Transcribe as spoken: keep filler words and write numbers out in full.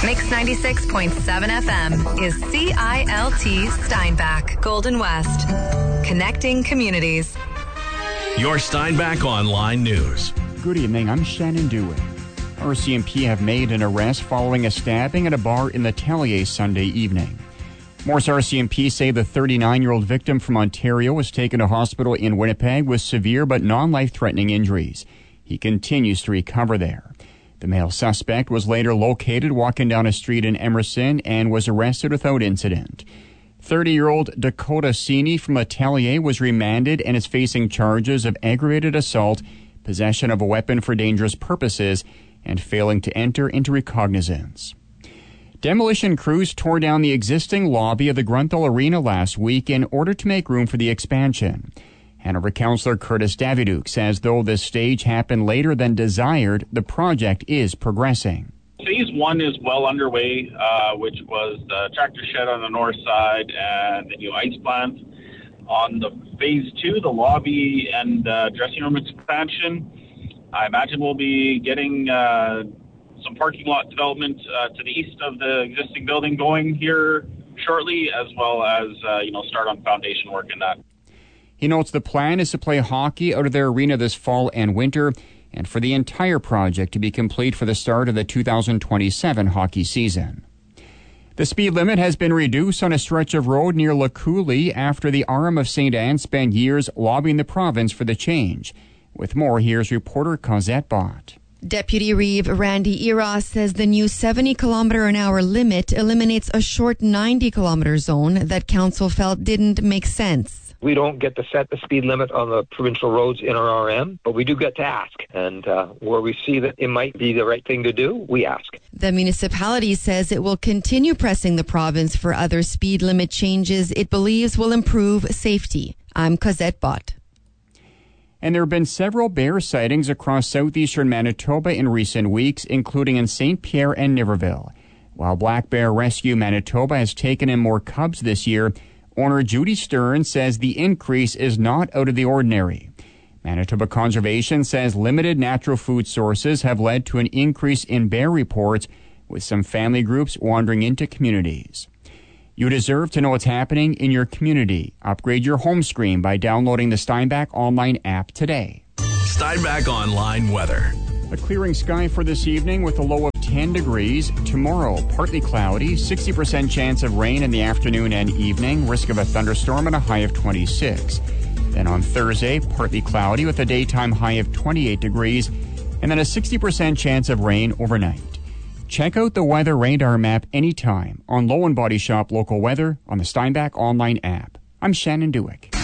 Mix ninety-six point seven F M is C I L T Steinbach, Golden West. Connecting communities. Your Steinbach Online News. Good evening, I'm Shannon Dewitt. R C M P have made an arrest following a stabbing at a bar in Letellier Sunday evening. Morris R C M P say the thirty-nine-year-old victim from Ontario was taken to hospital in Winnipeg with severe but non-life-threatening injuries. He continues to recover there. The male suspect was later located walking down a street in Emerson and was arrested without incident. thirty-year-old Dakota Sini from Letellier was remanded and is facing charges of aggravated assault, possession of a weapon for dangerous purposes, and failing to enter into recognizance. Demolition crews tore down the existing lobby of the Grunthal Arena last week in order to make room for the expansion. Hanover Councillor Curtis Davidouk says though this stage happened later than desired, the project is progressing. Phase one is well underway, uh, which was the tractor shed on the north side and the new ice plant. On the phase two, the lobby and uh, dressing room expansion, I imagine we'll be getting uh, some parking lot development uh, to the east of the existing building going here shortly, as well as uh, you know start on foundation work in that. He notes the plan is to play hockey out of their arena this fall and winter, and for the entire project to be complete for the start of the two thousand twenty-seven hockey season. The speed limit has been reduced on a stretch of road near Lacouli after the R M of Saint Anne spent years lobbying the province for the change. With more, here's reporter Cosette Bott. Deputy Reeve Randy Eros says the new seventy kilometre an hour limit eliminates a short ninety kilometre zone that council felt didn't make sense. We don't get to set the speed limit on the provincial roads in our R M, but we do get to ask. And uh, where we see that it might be the right thing to do, we ask. The municipality says it will continue pressing the province for other speed limit changes it believes will improve safety. I'm Cosette Bott. And there have been several bear sightings across southeastern Manitoba in recent weeks, including in Saint Pierre and Niverville. While Black Bear Rescue Manitoba has taken in more cubs this year, owner Judy Stern says the increase is not out of the ordinary. Manitoba Conservation says limited natural food sources have led to an increase in bear reports, with some family groups wandering into communities. You deserve to know what's happening in your community. Upgrade your home screen by downloading the Steinbach Online app today. Steinbach Online weather. A clearing sky for this evening with a low of ten degrees. Tomorrow, partly cloudy, sixty percent chance of rain in the afternoon and evening, risk of a thunderstorm and a high of twenty-six. Then on Thursday, partly cloudy with a daytime high of twenty-eight degrees, and then a sixty percent chance of rain overnight. Check out the weather radar map anytime on Low and Body Shop Local Weather on the Steinbach Online app. I'm Shannon Dewick.